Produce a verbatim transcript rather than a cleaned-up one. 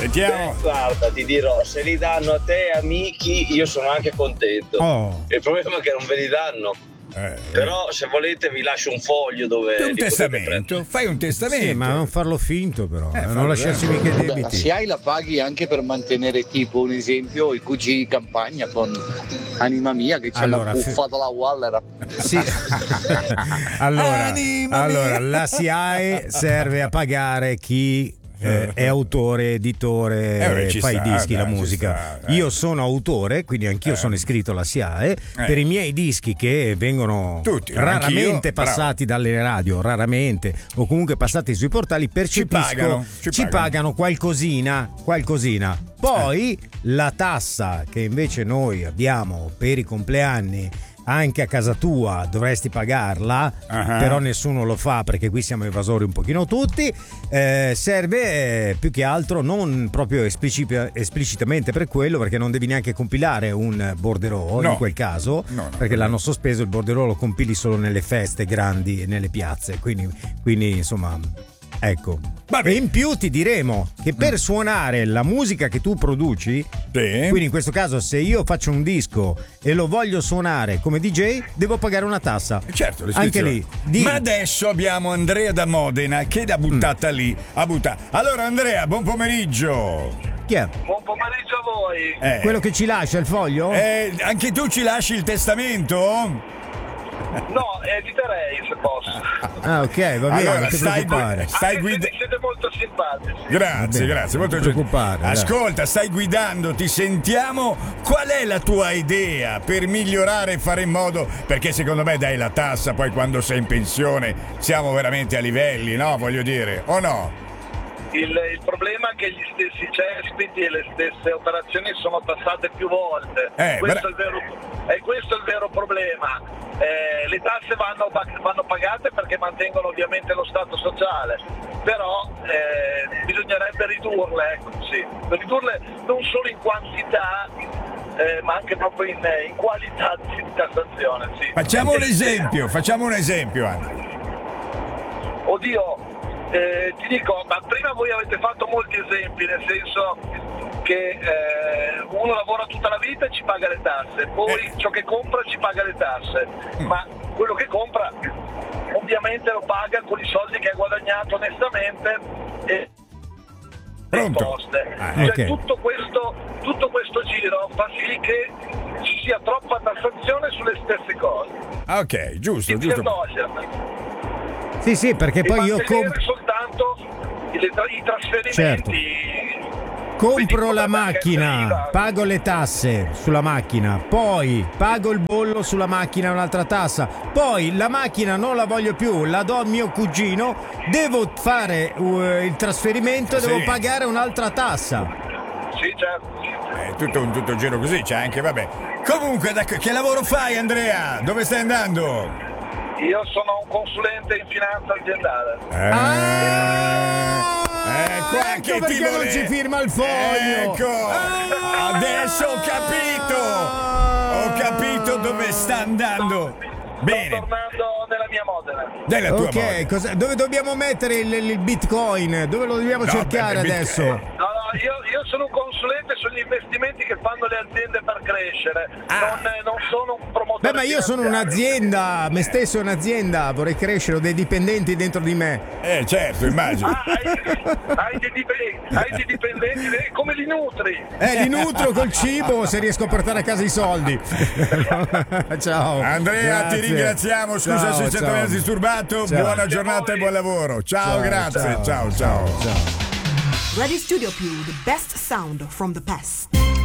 Sentiamo. Beh, guarda, ti dirò, se li danno a te amici, io sono anche contento. Oh. Il problema è che non ve li danno. Eh, Però se volete vi lascio un foglio dove un li potete testamento, prendere. fai un testamento. Sì, ma non farlo finto però, Eh, eh, non fallo lasciarci bene. mica i La debiti. S I A E la paghi anche per mantenere, tipo un esempio, i cugini di campagna con Anima Mia che c'è Allora, la puffa della Waller. Sì. allora, Anima allora, mia. la S I A E serve a pagare chi eh, è autore, editore, Eh, beh, ci fa i sta, dischi, dai, la ci musica. sta, dai. Io sono autore, quindi anch'io Eh. sono iscritto alla S I A E. Eh. Per i miei dischi che vengono Tutti, raramente anch'io, passati dalle radio, raramente, o comunque passati sui portali, percepisco, pagano, ci ci pagano. pagano qualcosina, qualcosina. Poi la tassa che invece noi abbiamo per i compleanni anche a casa tua dovresti pagarla, Uh-huh. però nessuno lo fa perché qui siamo evasori un pochino tutti. Eh, serve eh, più che altro non proprio esplici- esplicitamente per quello, perché non devi neanche compilare un bordereau No. in quel caso, No, no, perché no. l'hanno sospeso. Il bordereau lo compili solo nelle feste grandi e nelle piazze, quindi, quindi insomma, ecco. Vabbè. E in più ti diremo che per suonare la musica che tu produci, Sì. quindi in questo caso se io faccio un disco e lo voglio suonare come D J, devo pagare una tassa. Certo, anche l'iscrizione. lì. Di- Ma adesso abbiamo Andrea da Modena che l'ha buttata Mm. lì. Ha buttato. Allora Andrea, buon pomeriggio. Chi è? Buon pomeriggio a voi. Eh, Quello che ci lascia il foglio? eh, anche tu ci lasci il testamento? No, eviterei se posso. Ah, ok, va bene, Allora, non ti stai- preoccupare. stai Anche guida- se siete molto simpatici. Grazie, Va bene, grazie, molto non ti gentil- preoccupare, dai. Ascolta, stai guidando, ti sentiamo. Qual è la tua idea per migliorare e fare in modo? Perché secondo me dai la tassa, poi quando sei in pensione siamo veramente a livelli, no? Voglio dire, o no? Il, il problema è che gli stessi cespiti e le stesse operazioni sono tassate più volte. Eh, questo, bra- è il vero, è questo il vero problema. Eh, le tasse vanno, vanno pagate perché mantengono ovviamente lo stato sociale, però eh, bisognerebbe ridurle, ecco, sì. ridurle non solo in quantità, eh, ma anche proprio in, in qualità di tassazione. Sì. Facciamo un esempio, facciamo un esempio, Andrea. Oddio, eh, ti dico, ma prima voi avete fatto molti esempi, nel senso che eh, uno lavora tutta la vita e ci paga le tasse, poi Eh. ciò che compra ci paga le tasse, ma quello che compra ovviamente lo paga con i soldi che ha guadagnato onestamente e le Pronto? imposte. Ah, Cioè, ok. tutto questo, tutto questo giro fa sì che ci sia troppa tassazione sulle stesse cose. Ah, ok, giusto, Inizia a giusto. toglierle. Sì, sì, perché E poi io mantenere com- soltanto i, i trasferimenti. Certo. Quindi compro la potrebbe anche essere macchina, I V A. pago le tasse sulla macchina, poi pago il bollo sulla macchina, un'altra tassa, poi la macchina non la voglio più, la do a mio cugino, devo fare uh, il trasferimento e Sì. devo pagare un'altra tassa. Sì, certo. È tutto un tutto un giro così, c'è anche, vabbè. Comunque, da- che lavoro fai, Andrea? Dove stai andando? Io sono un consulente in finanza aziendale. Ah! ecco anche Ecco perché ti non vole- ci firma il foglio. Ecco, Ah! adesso ho capito. Ho capito dove sta andando. Sto Bene, tornando nella mia Modena. dai la tua Ok, moda. cosa- dove dobbiamo mettere il, il bitcoin? Dove lo dobbiamo No, cercare beh, beh, adesso? No, no, io, io sono un consulente sugli investimenti che fanno le aziende per crescere. Ah. Non, non sono un promotore. Beh, ma io sono finanziario. un'azienda, me stesso è un'azienda, vorrei crescere, ho dei dipendenti dentro di me. Eh, certo, immagino. Ah, hai, hai, dei dipendenti, hai dei dipendenti, eh, come li nutri? Eh, li nutro col cibo se riesco a portare a casa i soldi. Ciao. Andrea, Grazie. ti ringraziamo. Scusa Ciao, se ci ciao. abbiamo disturbato. Ciao. Buona giornata e buon lavoro. Ciao, grazie. Ciao, ciao. ciao. Radio Studio Più, the best sound from the past.